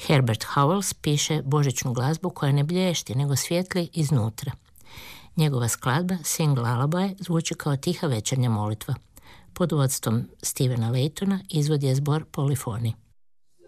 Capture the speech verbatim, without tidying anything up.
Herbert Howells piše božićnu glazbu koja ne blješti, nego svijetli iznutra. Njegova skladba Sing Lullaby zvuči kao tiha večernja molitva. Pod vodstvom Stephena Laytona izvodi je zbor Polifoni.